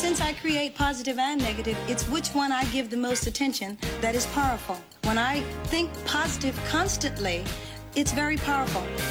since I create positive and negative, it's which one I give the most attention that is powerful. When I think positive constantly, it's very powerful.